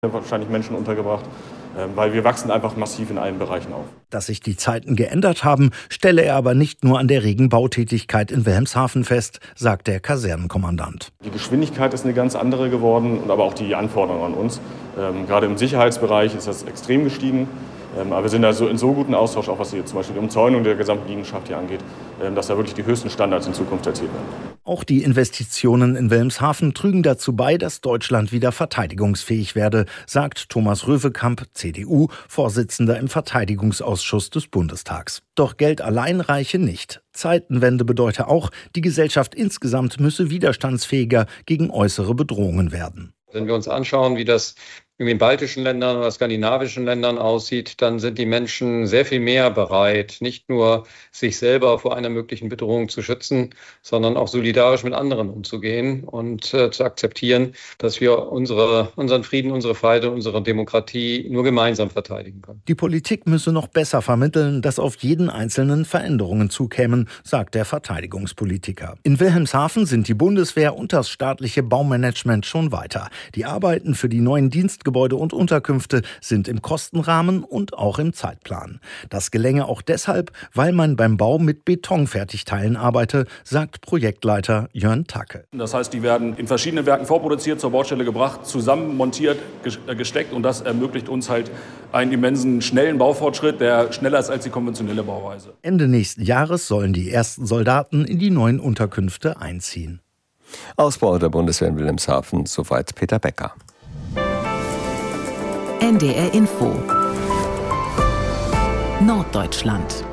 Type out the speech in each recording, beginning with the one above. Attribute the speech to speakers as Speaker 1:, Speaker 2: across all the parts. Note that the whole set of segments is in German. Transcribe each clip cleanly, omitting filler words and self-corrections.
Speaker 1: wahrscheinlich Menschen untergebracht, weil wir wachsen einfach massiv in allen Bereichen auf.
Speaker 2: Dass sich die Zeiten geändert haben, stelle er aber nicht nur an der regen Bautätigkeit in Wilhelmshaven fest, sagt der Kasernenkommandant.
Speaker 1: Die Geschwindigkeit ist eine ganz andere geworden und aber auch die Anforderungen an uns. Gerade im Sicherheitsbereich ist das extrem gestiegen. Aber wir sind also in so guten Austausch, auch was zum Beispiel die Umzäunung der gesamten Liegenschaft hier angeht, dass da wirklich die höchsten Standards in Zukunft erzielt werden.
Speaker 2: Auch die Investitionen in Wilhelmshaven trügen dazu bei, dass Deutschland wieder verteidigungsfähig werde, sagt Thomas Röwekamp, CDU, Vorsitzender im Verteidigungsausschuss des Bundestags. Doch Geld allein reiche nicht. Zeitenwende bedeute auch, die Gesellschaft insgesamt müsse widerstandsfähiger gegen äußere Bedrohungen werden.
Speaker 3: Wenn wir uns anschauen, wie das in den baltischen Ländern oder skandinavischen Ländern aussieht, dann sind die Menschen sehr viel mehr bereit, nicht nur sich selber vor einer möglichen Bedrohung zu schützen, sondern auch solidarisch mit anderen umzugehen und zu akzeptieren, dass wir unseren Frieden, unsere Freiheit und unsere Demokratie nur gemeinsam verteidigen können.
Speaker 2: Die Politik müsse noch besser vermitteln, dass auf jeden Einzelnen Veränderungen zukämen, sagt der Verteidigungspolitiker. In Wilhelmshaven sind die Bundeswehr und das staatliche Baumanagement schon weiter. Die Arbeiten für die neuen Dienstgebäude und Unterkünfte sind im Kostenrahmen und auch im Zeitplan. Das gelänge auch deshalb, weil man beim Bau mit Betonfertigteilen arbeite, sagt Projektleiter Jörn Tacke.
Speaker 4: Das heißt, die werden in verschiedenen Werken vorproduziert, zur Baustelle gebracht, zusammen montiert, gesteckt und das ermöglicht uns halt einen immensen schnellen Baufortschritt, der schneller ist als die konventionelle Bauweise.
Speaker 2: Ende nächsten Jahres sollen die ersten Soldaten in die neuen Unterkünfte einziehen.
Speaker 5: Ausbau der Bundeswehr in Wilhelmshaven, soweit Peter Becker.
Speaker 6: NDR Info Norddeutschland.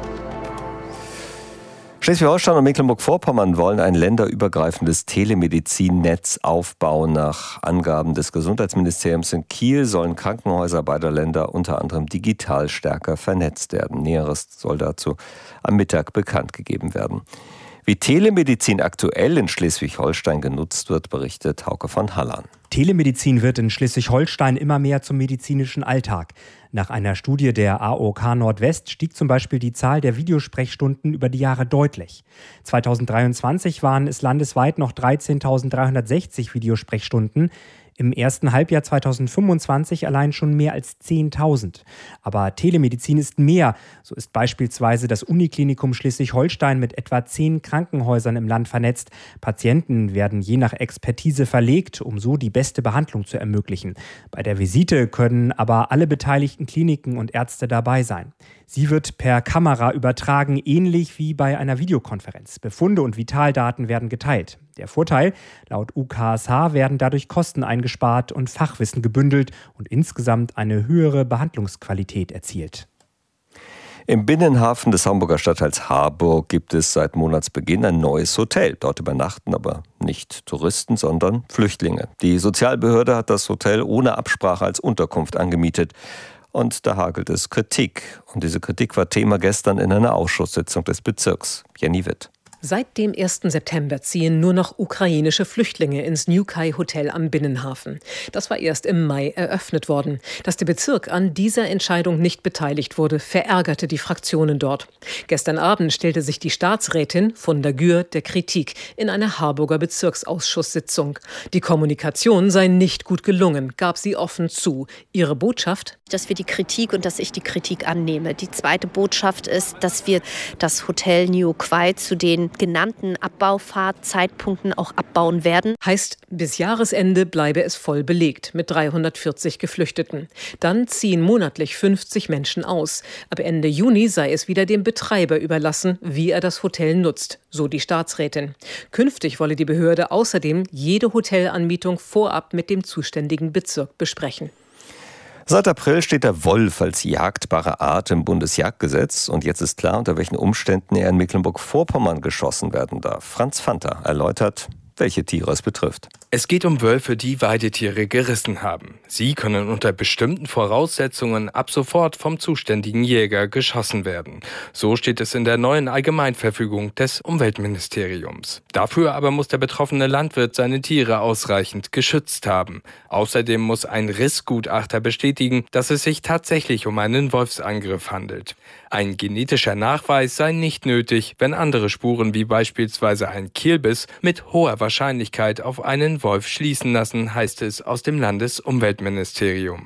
Speaker 5: Schleswig-Holstein und Mecklenburg-Vorpommern wollen ein länderübergreifendes Telemedizinnetz aufbauen. Nach Angaben des Gesundheitsministeriums in Kiel sollen Krankenhäuser beider Länder unter anderem digital stärker vernetzt werden. Näheres soll dazu am Mittag bekannt gegeben werden. Wie Telemedizin aktuell in Schleswig-Holstein genutzt wird, berichtet Hauke von Hallan.
Speaker 7: Telemedizin wird in Schleswig-Holstein immer mehr zum medizinischen Alltag. Nach einer Studie der AOK Nordwest stieg zum Beispiel die Zahl der Videosprechstunden über die Jahre deutlich. 2023 waren es landesweit noch 13.360 Videosprechstunden. Im ersten Halbjahr 2025 allein schon mehr als 10.000. Aber Telemedizin ist mehr. So ist beispielsweise das Uniklinikum Schleswig-Holstein mit etwa 10 Krankenhäusern im Land vernetzt. Patienten werden je nach Expertise verlegt, um so die beste Behandlung zu ermöglichen. Bei der Visite können aber alle beteiligten Kliniken und Ärzte dabei sein. Sie wird per Kamera übertragen, ähnlich wie bei einer Videokonferenz. Befunde und Vitaldaten werden geteilt. Der Vorteil: Laut UKSH werden dadurch Kosten eingespart und Fachwissen gebündelt und insgesamt eine höhere Behandlungsqualität erzielt.
Speaker 5: Im Binnenhafen des Hamburger Stadtteils Harburg gibt es seit Monatsbeginn ein neues Hotel. Dort übernachten aber nicht Touristen, sondern Flüchtlinge. Die Sozialbehörde hat das Hotel ohne Absprache als Unterkunft angemietet. Und da hagelt es Kritik. Und diese Kritik war Thema gestern in einer Ausschusssitzung des Bezirks. Jenny Witt.
Speaker 8: Seit dem 1. September ziehen nur noch ukrainische Flüchtlinge ins New Kai Hotel am Binnenhafen. Das war erst im Mai eröffnet worden. Dass der Bezirk an dieser Entscheidung nicht beteiligt wurde, verärgerte die Fraktionen dort. Gestern Abend stellte sich die Staatsrätin von der Gür der Kritik in einer Harburger Bezirksausschusssitzung. Die Kommunikation sei nicht gut gelungen, gab sie offen zu. Ihre Botschaft?
Speaker 9: Dass wir die Kritik und dass ich die Kritik annehme. Die zweite Botschaft ist, dass wir das Hotel New Kai zu den genannten Abbaufahrtzeitpunkten auch abbauen werden.
Speaker 8: Heißt, bis Jahresende bleibe es voll belegt mit 340 Geflüchteten. Dann ziehen monatlich 50 Menschen aus. Ab Ende Juni sei es wieder dem Betreiber überlassen, wie er das Hotel nutzt, so die Staatsrätin. Künftig wolle die Behörde außerdem jede Hotelanmietung vorab mit dem zuständigen Bezirk besprechen.
Speaker 5: Seit April steht der Wolf als jagdbare Art im Bundesjagdgesetz und jetzt ist klar, unter welchen Umständen er in Mecklenburg-Vorpommern geschossen werden darf. Franz Fanter erläutert, welche Tiere es betrifft.
Speaker 10: Es geht um Wölfe, die Weidetiere gerissen haben. Sie können unter bestimmten Voraussetzungen ab sofort vom zuständigen Jäger geschossen werden. So steht es in der neuen Allgemeinverfügung des Umweltministeriums. Dafür aber muss der betroffene Landwirt seine Tiere ausreichend geschützt haben. Außerdem muss ein Rissgutachter bestätigen, dass es sich tatsächlich um einen Wolfsangriff handelt. Ein genetischer Nachweis sei nicht nötig, wenn andere Spuren wie beispielsweise ein Kehlbiss mit hoher Wahrscheinlichkeit auf einen Wolf schließen lassen, heißt es aus dem Landesumweltministerium.